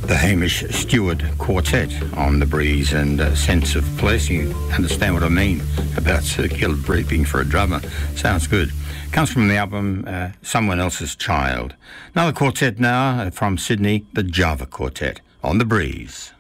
The Hamish Stewart Quartet on The Breeze, and Sense of Place. You understand what I mean about circular breathing for a drummer. Sounds good. Comes from the album Someone Else's Child. Another quartet now from Sydney, the Java Quartet on The Breeze.